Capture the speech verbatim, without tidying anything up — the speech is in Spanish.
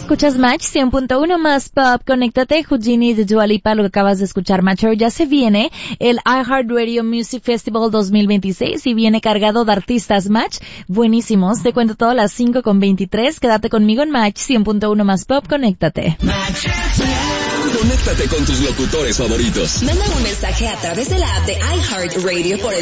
Escuchas Match cien punto uno más Pop, conéctate, Houdini de Dua Lipa, lo que acabas de escuchar, Match. Ya se viene el iHeartRadio Music Festival dos mil veintiséis y viene cargado de artistas, Match, buenísimos. Te cuento todo a las cinco con veintitrés. Quédate conmigo en Match cien punto uno más Pop, conéctate. Conéctate con tus locutores favoritos. Manda un mensaje a través de la app de iHeartRadio por el